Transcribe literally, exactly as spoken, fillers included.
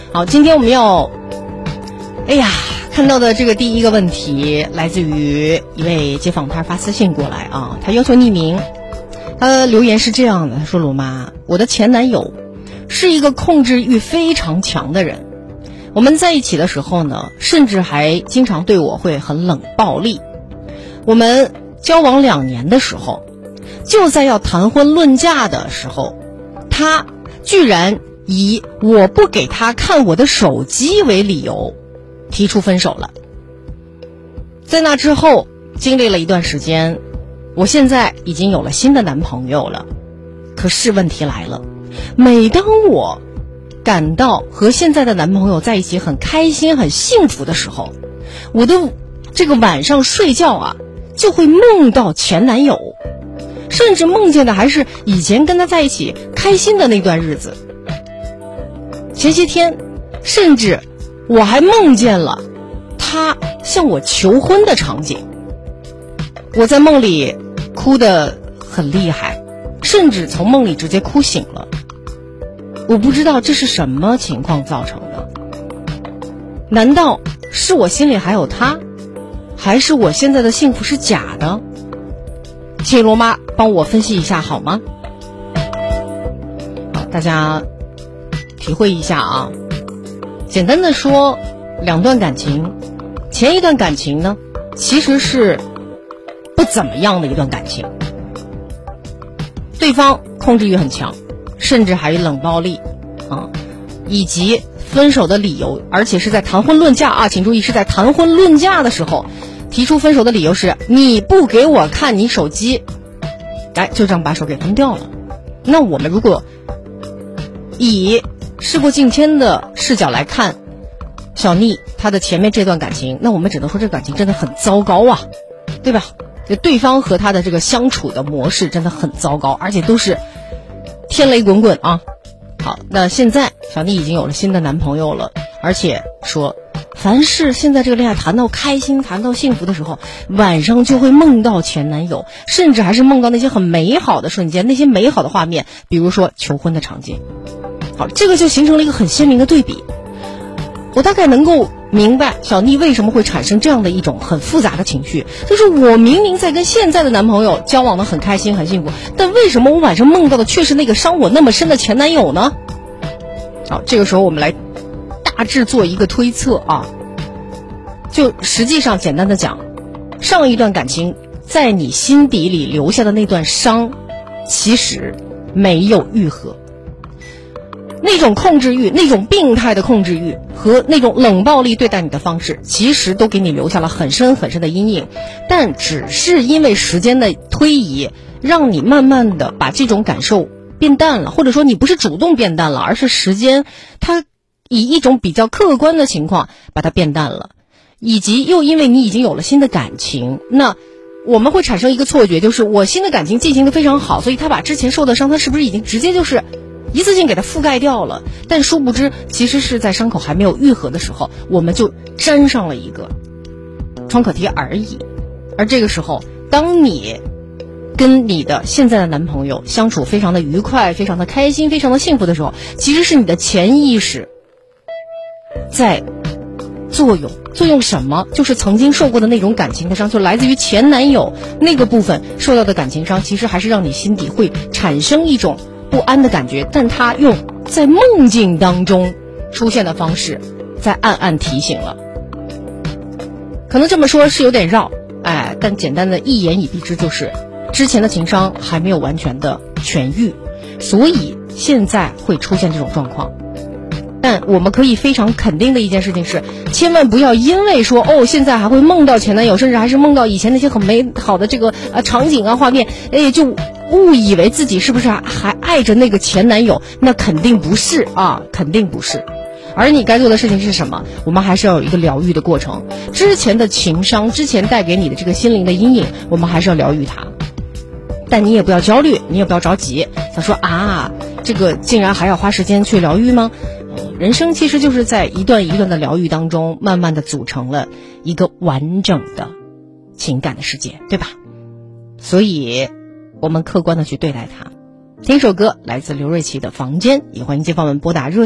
好，今天我们要，哎呀，看到的这个第一个问题来自于一位街坊，他发私信过来啊，他要求匿名。他留言是这样的，他说：“鲁妈，我的前男友是一个控制欲非常强的人，我们在一起的时候呢，甚至还经常对我会很冷暴力。我们交往两年的时候，就在要谈婚论嫁的时候，他居然以我不给他看我的手机为理由提出分手了。在那之后，经历了一段时间，我现在已经有了新的男朋友了。可是问题来了，每当我感到和现在的男朋友在一起很开心很幸福的时候，我的这个晚上睡觉啊，就会梦到前男友，甚至梦见的还是以前跟他在一起开心的那段日子。前些天甚至我还梦见了他向我求婚的场景。我在梦里哭得很厉害，甚至从梦里直接哭醒了。我不知道这是什么情况造成的，难道是我心里还有他，还是我现在的幸福是假的？请罗妈帮我分析一下好吗？好，大家体会一下啊。简单的说，两段感情，前一段感情呢，其实是不怎么样的一段感情，对方控制欲很强，甚至还有冷暴力啊，以及分手的理由，而且是在谈婚论嫁啊，请注意是在谈婚论嫁的时候提出分手的理由是你不给我看你手机，哎，就这样把手给分掉了。那我们如果以事过境迁的视角来看小妮她的前面这段感情，那我们只能说这感情真的很糟糕啊，对吧？对方和他的这个相处的模式真的很糟糕，而且都是天雷滚滚啊。好，那现在小妮已经有了新的男朋友了，而且说凡是现在这个恋爱谈到开心谈到幸福的时候，晚上就会梦到前男友，甚至还是梦到那些很美好的瞬间，那些美好的画面，比如说求婚的场景。好，这个就形成了一个很鲜明的对比。我大概能够明白小妮为什么会产生这样的一种很复杂的情绪，就是我明明在跟现在的男朋友交往的很开心很幸福，但为什么我晚上梦到的却是那个伤我那么深的前男友呢？好，这个时候我们来大致做一个推测啊，就实际上简单的讲，上一段感情在你心底里留下的那段伤其实没有愈合，那种控制欲，那种病态的控制欲和那种冷暴力对待你的方式，其实都给你留下了很深很深的阴影，但只是因为时间的推移，让你慢慢的把这种感受变淡了，或者说你不是主动变淡了，而是时间它以一种比较客观的情况把它变淡了，以及又因为你已经有了新的感情，那我们会产生一个错觉，就是我新的感情进行的非常好，所以他把之前受的伤，他是不是已经直接就是一次性给它覆盖掉了？但殊不知其实是在伤口还没有愈合的时候，我们就粘上了一个创可贴而已。而这个时候，当你跟你的现在的男朋友相处非常的愉快，非常的开心，非常的幸福的时候，其实是你的潜意识在作用。作用什么？就是曾经受过的那种感情的伤，就来自于前男友那个部分受到的感情伤，其实还是让你心底会产生一种不安的感觉，但他用在梦境当中出现的方式在暗暗提醒了。可能这么说是有点绕，哎，但简单的一言以蔽之，就是之前的情伤还没有完全的痊愈，所以现在会出现这种状况。但我们可以非常肯定的一件事情是，千万不要因为说哦现在还会梦到前男友，甚至还是梦到以前那些很美好的这个呃场景啊画面，哎，就误以为自己是不是还还爱着那个前男友，那肯定不是啊，肯定不是。而你该做的事情是什么？我们还是要有一个疗愈的过程。之前的情伤，之前带给你的这个心灵的阴影，我们还是要疗愈它。但你也不要焦虑，你也不要着急，想说啊，这个竟然还要花时间去疗愈吗？人生其实就是在一段一段的疗愈当中，慢慢的组成了一个完整的情感的世界，对吧？所以我们客观的去对待它。听首歌来自刘瑞琦的《房间》，也欢迎街坊们拨打热